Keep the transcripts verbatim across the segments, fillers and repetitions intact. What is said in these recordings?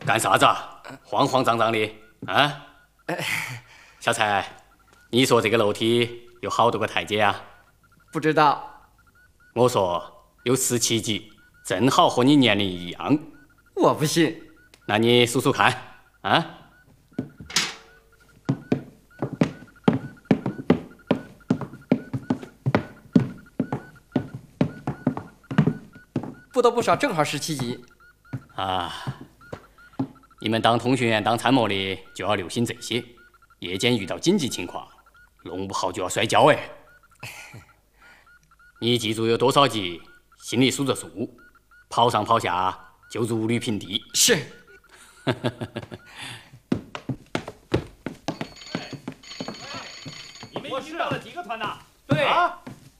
干啥子啊？慌慌张张的啊！小蔡，你说这个楼梯有好多个台阶啊？ 不知道。 我说有十七级，正好和你年龄一样。 我不信。 那你数数看啊？ 不多不少，正好十七级。 啊，你们当通讯员、当参谋的就要留心这些。夜间遇到紧急情况，弄不好就要摔跤哎。你记住有多少级，心里数着数，跑上跑下就如履平地。 是。 你们已经到了几个团呐？ 对。 啊，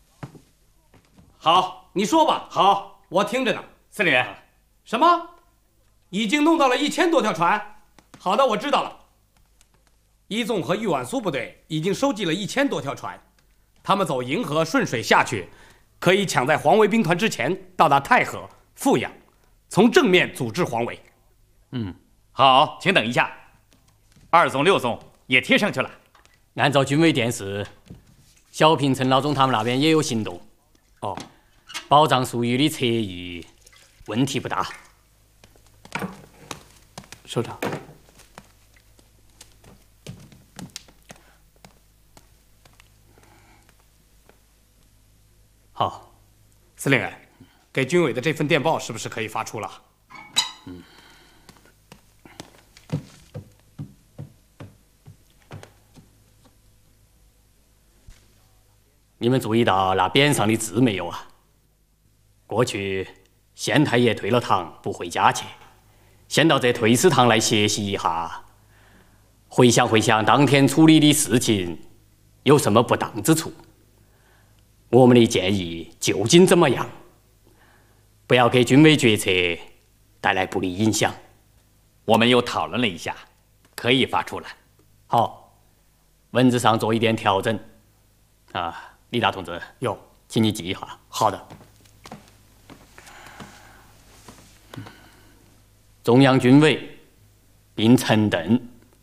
好，你说吧。 好， 我听着呢。 司令员， 什么？已经弄到了一千多条船？好的，我知道了。一纵和豫皖苏部队已经收集了一千多条船，他们走银河顺水下去，可以抢在黄维兵团之前到达太和、阜阳，从正面阻止黄维。 嗯，好，请等一下。二纵、六纵也贴上去了。 按照军委电示，小平、陈老总他们那边也有行动。 哦， 保障粟裕的侧翼问题不大。 首长。 好， 司令员，给军委的这份电报是不是可以发出了？ 嗯。你们注意到那匾上的字没有啊？过去县太爷退了堂不回家去，先到这退司堂来歇息一下，回想回想当天处理的事情有什么不当之处。我们的建议究竟怎么样？不要给军委决策带来不利影响。 我们又讨论了一下，可以发出来。 好，文字上做一点调整。啊。李大同志， 有， 请你记一下。 好的。 中央军委并陈邓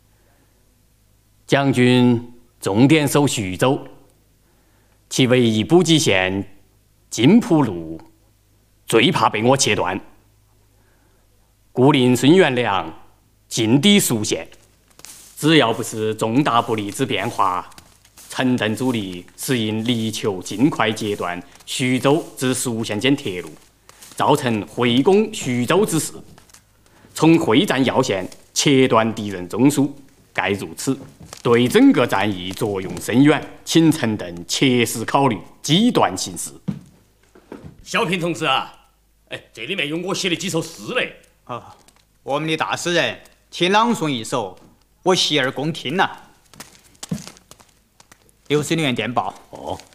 将军重点守徐州，其唯一补给线金浦路最怕被我切断，故令孙元良进抵蜀县。只要不是重大不利之变化，陈邓主力是应力求尽快截断徐州至蜀县间铁路，造成会攻徐州之势，从会战要线切断敌人中枢，盖如此，对整个战役作用深远，请陈邓切实考虑，机断行事。 小平同志啊，哎，这里面有我写的几首诗嘞。 啊，我们的大诗人，请朗诵一首，我洗耳恭听呐、啊。刘司令员电报。 哦。